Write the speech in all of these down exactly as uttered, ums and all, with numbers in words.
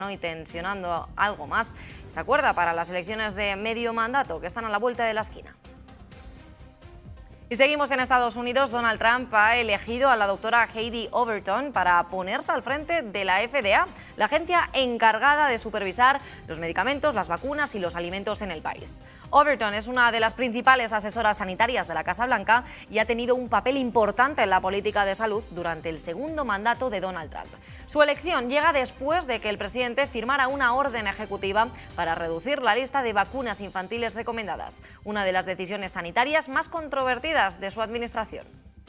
y tensionando algo más. ¿Se acuerda? Para las elecciones de medio mandato que están a la vuelta de la esquina. Y seguimos en Estados Unidos. Donald Trump ha elegido a la doctora Heidi Overton para ponerse al frente de la F D A, la agencia encargada de supervisar los medicamentos, las vacunas y los alimentos en el país. Overton es una de las principales asesoras sanitarias de la Casa Blanca y ha tenido un papel importante en la política de salud durante el segundo mandato de Donald Trump. Su elección llega después de que el presidente firmara una orden ejecutiva para reducir la lista de vacunas infantiles recomendadas, una de las decisiones sanitarias más controvertidas de su administración.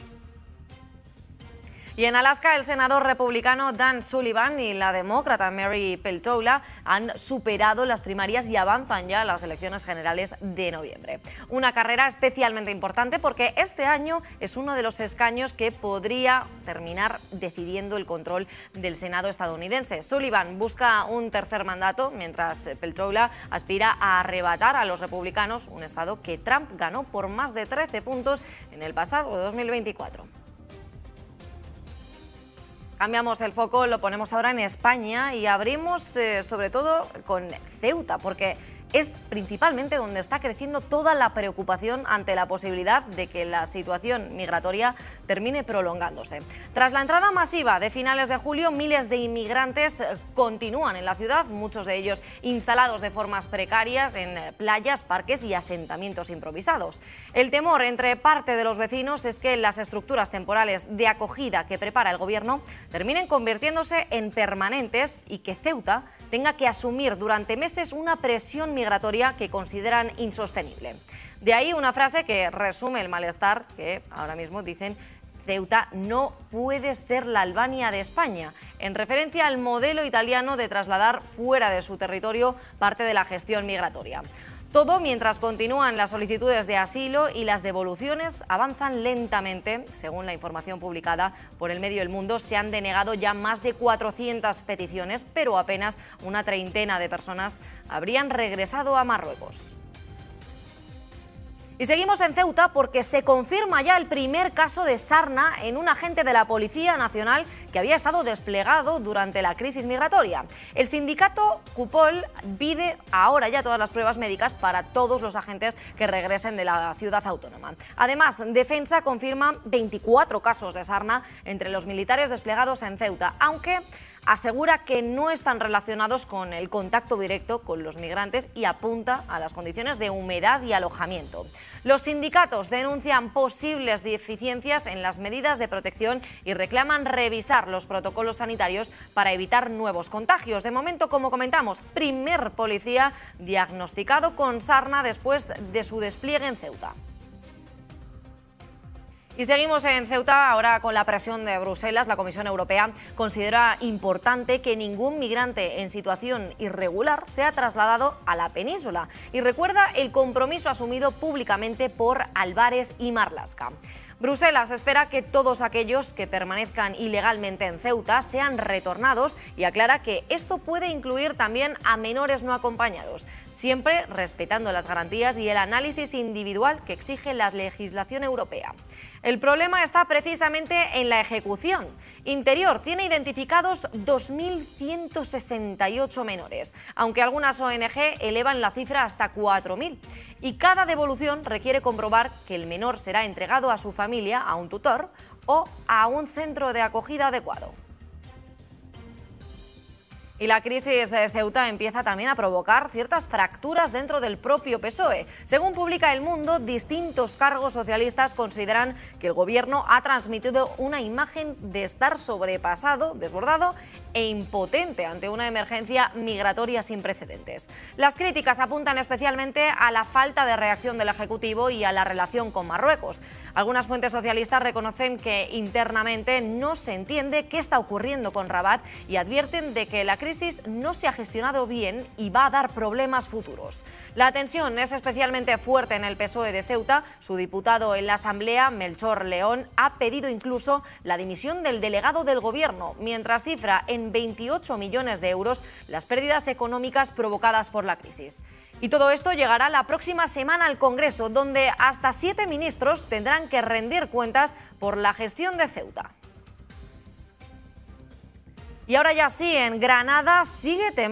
Y en Alaska, el senador republicano Dan Sullivan y la demócrata Mary Peltola han superado las primarias y avanzan ya a las elecciones generales de noviembre. Una carrera especialmente importante porque este año es uno de los escaños que podría terminar decidiendo el control del Senado estadounidense. Sullivan busca un tercer mandato, mientras Peltola aspira a arrebatar a los republicanos un estado que Trump ganó por más de trece puntos en el pasado dos mil veinticuatro. Cambiamos el foco, lo ponemos ahora en España y abrimos eh, sobre todo con Ceuta, porque es principalmente donde está creciendo toda la preocupación ante la posibilidad de que la situación migratoria termine prolongándose. Tras la entrada masiva de finales de julio, miles de inmigrantes continúan en la ciudad, muchos de ellos instalados de formas precarias en playas, parques y asentamientos improvisados. El temor entre parte de los vecinos es que las estructuras temporales de acogida que prepara el gobierno terminen convirtiéndose en permanentes y que Ceuta tenga que asumir durante meses una presión migratoria que consideran insostenible. De ahí una frase que resume el malestar que ahora mismo dicen: Ceuta no puede ser la Albania de España, en referencia al modelo italiano de trasladar fuera de su territorio parte de la gestión migratoria. Todo mientras continúan las solicitudes de asilo y las devoluciones avanzan lentamente. Según la información publicada por el medio El Mundo, se han denegado ya más de cuatrocientas peticiones, pero apenas una treintena de personas habrían regresado a Marruecos. Y seguimos en Ceuta porque se confirma ya el primer caso de sarna en un agente de la Policía Nacional que había estado desplegado durante la crisis migratoria. El sindicato Cupol pide ahora ya todas las pruebas médicas para todos los agentes que regresen de la ciudad autónoma. Además, Defensa confirma veinticuatro casos de sarna entre los militares desplegados en Ceuta, aunque asegura que no están relacionados con el contacto directo con los migrantes y apunta a las condiciones de humedad y alojamiento. Los sindicatos denuncian posibles deficiencias en las medidas de protección y reclaman revisar los protocolos sanitarios para evitar nuevos contagios. De momento, como comentamos, primer policía diagnosticado con sarna después de su despliegue en Ceuta. Y seguimos en Ceuta, ahora con la presión de Bruselas. La Comisión Europea considera importante que ningún migrante en situación irregular sea trasladado a la península y recuerda el compromiso asumido públicamente por Álvarez y Marlaska. Bruselas espera que todos aquellos que permanezcan ilegalmente en Ceuta sean retornados y aclara que esto puede incluir también a menores no acompañados, siempre respetando las garantías y el análisis individual que exige la legislación europea. El problema está precisamente en la ejecución. Interior tiene identificados dos mil ciento sesenta y ocho menores, aunque algunas O N G elevan la cifra hasta cuatro mil. Y cada devolución requiere comprobar que el menor será entregado a su familia, a un tutor o a un centro de acogida adecuado. Y la crisis de Ceuta empieza también a provocar ciertas fracturas dentro del propio P S O E. Según publica El Mundo, distintos cargos socialistas consideran que el gobierno ha transmitido una imagen de estar sobrepasado, desbordado e impotente ante una emergencia migratoria sin precedentes. Las críticas apuntan especialmente a la falta de reacción del Ejecutivo y a la relación con Marruecos. Algunas fuentes socialistas reconocen que internamente no se entiende qué está ocurriendo con Rabat y advierten de que la crisis no se ha gestionado bien y va a dar problemas futuros. La tensión es especialmente fuerte en el P S O E de Ceuta. Su diputado en la Asamblea, Melchor León, ha pedido incluso la dimisión del delegado del gobierno, mientras cifra en veintiocho millones de euros las pérdidas económicas provocadas por la crisis. Y todo esto llegará la próxima semana al Congreso, donde hasta siete ministros tendrán que rendir cuentas por la gestión de Ceuta. Y ahora ya sí, en Granada sigue temblando.